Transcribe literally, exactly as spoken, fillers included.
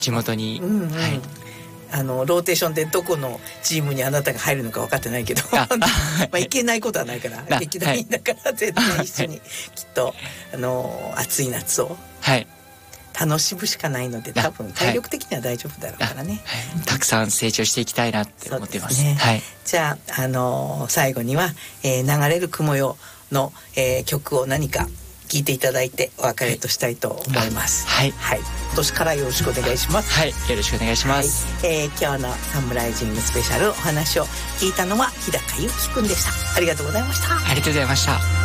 地元に、 うんうん、 はい、 あのローテーションでどこのチームにあなたが入るのか分かってないけどまあいけないことはないから劇団員だから絶対一緒にきっとあの暑い夏を楽しむしかないので、多分体力的には大丈夫だろうからね、 はいはい、たくさん成長していきたいなって思ってます。 そうですね、 はい、 じゃあ、あのー、最後には、えー、流れる雲よの、えー、曲を何か聴いていただいてお別れとしたいと思います。 はい、 はい、今年からよろしくお願いします。 はい、よろしくお願いします。 はい、えー、今日のサムライジングスペシャルお話を聞いたのは日高ゆうきくんでした。ありがとうございました。 ありがとうございました。